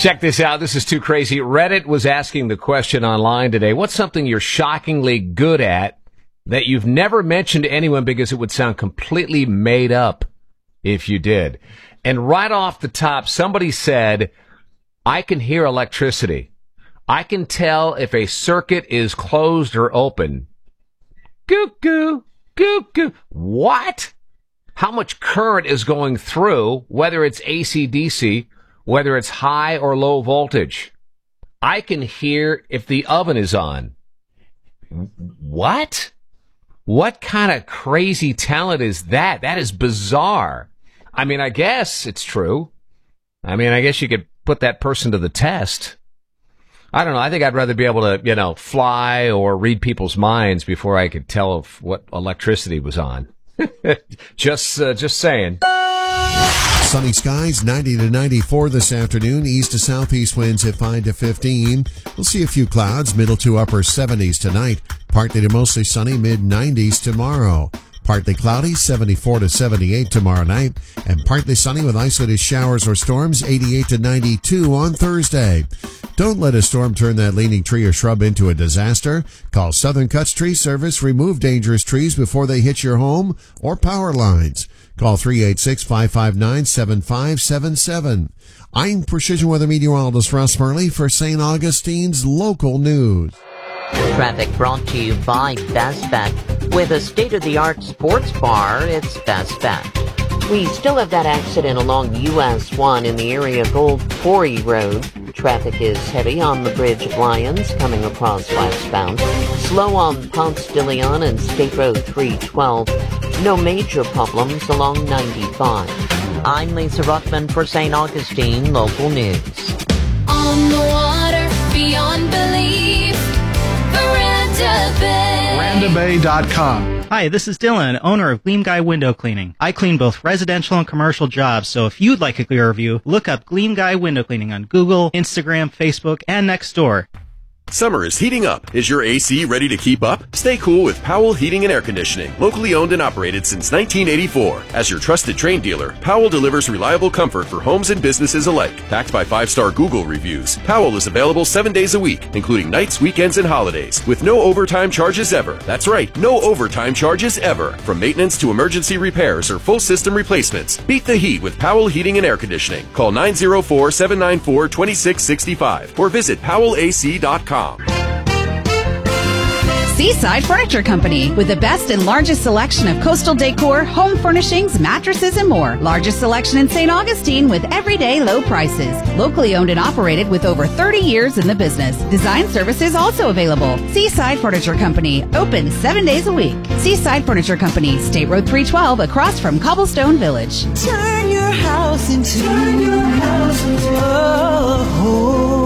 Check this out. This is too crazy. Reddit was asking the question online today, what's something you're shockingly good at that you've never mentioned to anyone because it would sound completely made up if you did? And right off the top, somebody said, I can hear electricity. I can tell if a circuit is closed or open. Goo-goo, goo-goo. What? How much current is going through, whether it's AC, DC, whether it's high or low voltage? I can hear if the oven is on. What? What kind of crazy talent is that? That is bizarre. I mean, I guess it's true. I mean, I guess you could put that person to the test. I don't know. I think I'd rather be able to, fly or read people's minds before I could tell if what electricity was on. Just saying. Sunny skies, 90 to 94 this afternoon. East to southeast winds at 5 to 15. We'll see a few clouds, middle to upper 70s tonight. Partly to mostly sunny, mid 90s tomorrow. Partly cloudy, 74 to 78 tomorrow night. And partly sunny with isolated showers or storms, 88 to 92 on Thursday. Don't let a storm turn that leaning tree or shrub into a disaster. Call Southern Cuts Tree Service. Remove dangerous trees before they hit your home or power lines. Call 386-559-7577. I'm Precision Weather Meteorologist Russ Murley for St. Augustine's local news. Traffic brought to you by Best Bet. With a state-of-the-art sports bar, it's Best Bet. We still have that accident along US 1 in the area of Old Quarry Road. Traffic is heavy on the Bridge of Lions coming across westbound. Slow on Ponce de Leon and State Road 312. No major problems along 95. I'm Lisa Ruckman for St. Augustine Local News. On the water, beyond belief, Veranda Bay. VerandaBay.com. Hi, this is Dylan, owner of Gleam Guy Window Cleaning. I clean both residential and commercial jobs, so if you'd like a clear review, look up Gleam Guy Window Cleaning on Google, Instagram, Facebook, and Nextdoor. Summer is heating up. Is your AC ready to keep up? Stay cool with Powell Heating and Air Conditioning, locally owned and operated since 1984. As your trusted Trane dealer, Powell delivers reliable comfort for homes and businesses alike. Backed by 5-star Google reviews, Powell is available 7 days a week, including nights, weekends, and holidays, with no overtime charges ever. That's right, no overtime charges ever. From maintenance to emergency repairs or full system replacements, beat the heat with Powell Heating and Air Conditioning. Call 904-794-2665 or visit powellac.com. Seaside Furniture Company, with the best and largest selection of coastal decor, home furnishings, mattresses, and more. Largest selection in St. Augustine with everyday low prices. Locally owned and operated with over 30 years in the business. Design services also available. Seaside Furniture Company, open 7 days a week. Seaside Furniture Company, State Road 312, across from Cobblestone Village. Turn your house into a home.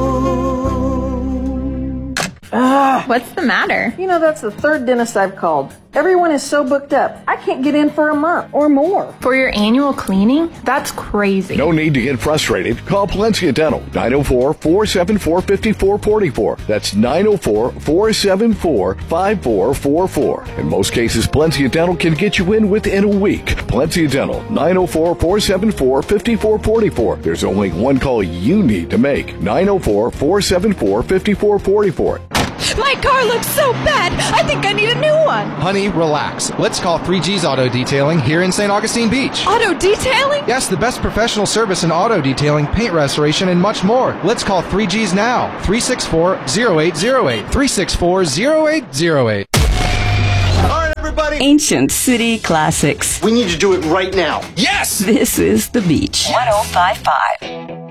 What's the matter? That's the third dentist I've called. Everyone is so booked up. I can't get in for a month or more. For your annual cleaning? That's crazy. No need to get frustrated. Call Palencia Dental, 904-474-5444. That's 904-474-5444. In most cases, Palencia Dental can get you in within a week. Palencia Dental, 904-474-5444. There's only one call you need to make, 904-474-5444. My car looks so bad. I think I need a new one. Honey, relax. Let's call 3G's Auto Detailing here in St. Augustine Beach. Auto detailing? Yes, the best professional service in auto detailing, paint restoration, and much more. Let's call 3G's now. 364-0808. 364-0808. Everybody. Ancient City Classics. We need to do it right now. Yes! This is The Beach. 105.5.